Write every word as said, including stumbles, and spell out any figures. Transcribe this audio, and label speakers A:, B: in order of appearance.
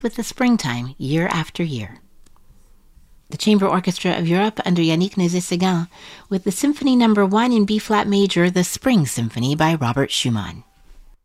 A: with the springtime year after year. The Chamber Orchestra of Europe under Yannick Nézet-Séguin with the Symphony Number One in B-flat major, the Spring Symphony by Robert Schumann.